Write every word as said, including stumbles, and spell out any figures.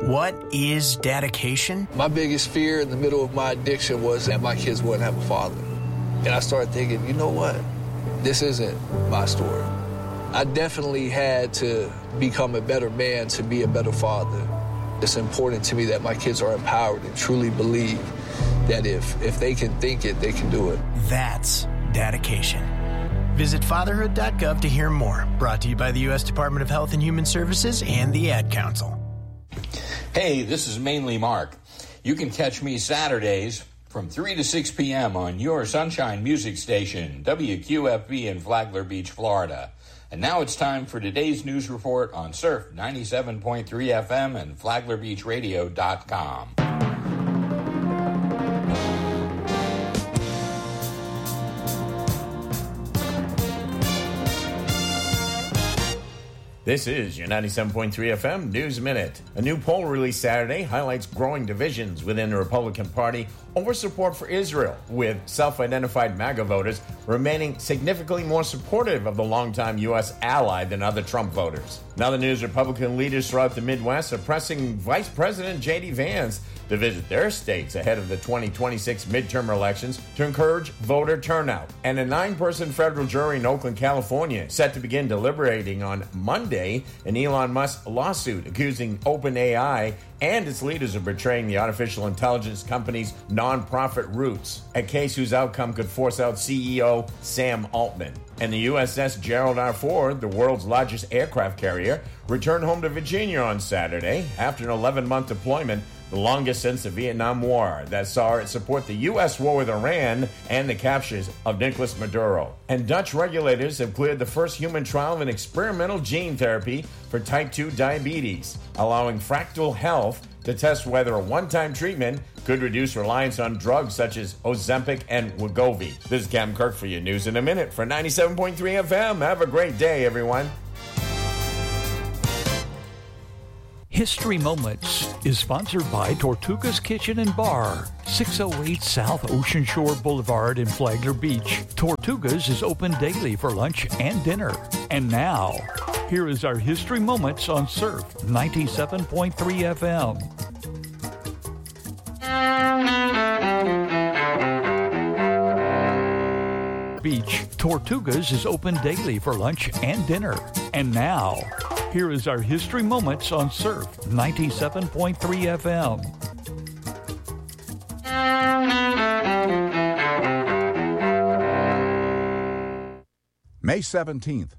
What is dedication? My biggest fear in the middle of my addiction was that my kids wouldn't have a father. And I started thinking, you know what? This isn't my story. I definitely had to become a better man to be a better father. It's important to me that my kids are empowered and truly believe that if, if they can think it, they can do it. That's dedication. Visit fatherhood dot gov to hear more. Brought to you by the U S Department of Health and Human Services and the Ad Council. Hey, this is Mainly Mark. You can catch me Saturdays from three to six p.m. on your Sunshine Music Station, W Q F B in Flagler Beach, Florida. And now it's time for today's news report on Surf ninety-seven point three F M and Flagler Beach Radio dot com. This is your ninety-seven point three F M News Minute. A new poll released Saturday highlights growing divisions within the Republican Party over support for Israel, with self-identified MAGA voters remaining significantly more supportive of the longtime U S ally than other Trump voters. Now the news, Republican leaders throughout the Midwest are pressing Vice President J D Vance to visit their states ahead of the twenty twenty-six midterm elections to encourage voter turnout. And a nine-person federal jury in Oakland, California, set to begin deliberating on Monday an Elon Musk lawsuit accusing OpenAI and its leaders of betraying the artificial intelligence company's nonprofit roots, a case whose outcome could force out C E O Sam Altman. And the U S S Gerald R. Ford, the world's largest aircraft carrier, returned home to Virginia on Saturday after an eleven-month deployment, the longest since the Vietnam War, that saw it support the U S war with Iran and the captures of Nicolas Maduro. And Dutch regulators have cleared the first human trial of an experimental gene therapy for type two diabetes, allowing Fractal Health to test whether a one-time treatment could reduce reliance on drugs such as Ozempic and Wegovy. This is Cam Kirk for your News in a Minute for ninety-seven point three F M. Have a great day, everyone. History Moments is sponsored by Tortuga's Kitchen and Bar, six oh eight South Ocean Shore Boulevard in Flagler Beach. Tortuga's is open daily for lunch and dinner. And now, here is our History Moments on Surf ninety-seven point three F M. Beach. Tortuga's is open daily for lunch and dinner. And now, here is our History Moments on Surf ninety-seven point three F M. May seventeenth,